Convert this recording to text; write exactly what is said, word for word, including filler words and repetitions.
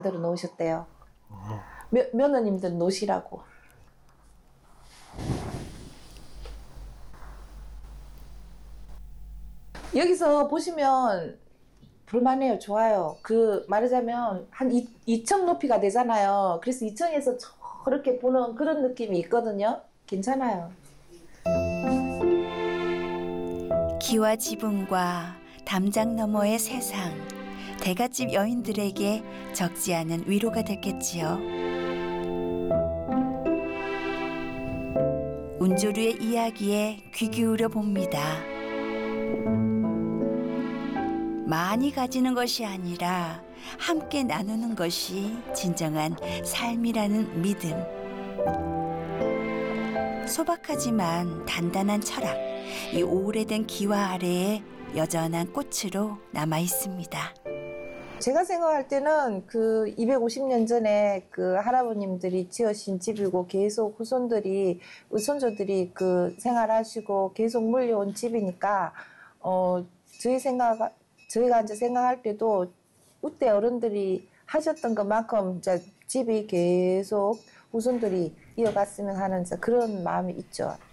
들어 놓으셨대요. 며, 며느님들 놓으시라고. 여기서 보시면 볼만해요. 좋아요. 그 말하자면 한 이 층 높이가 되잖아요. 그래서 이 층에서 저렇게 보는 그런 느낌이 있거든요. 괜찮아요. 기와 지붕과 담장 너머의 세상, 대갓집 여인들에게 적지 않은 위로가 됐겠지요. 운조류의 이야기에 귀 기울여 봅니다. 많이 가지는 것이 아니라 함께 나누는 것이 진정한 삶이라는 믿음. 소박하지만 단단한 철학, 이 오래된 기와 아래에 여전한 꽃으로 남아 있습니다. 제가 생각할 때는 그 이백오십 년 전에 그 할아버님들이 지으신 집이고 계속 후손들이, 후손자들이 그 생활하시고 계속 물려온 집이니까, 어, 저희 생각, 저희가 이제 생각할 때도 그때 어른들이 하셨던 것만큼 이제 집이 계속 후손들이 이어갔으면 하는 그런 마음이 있죠.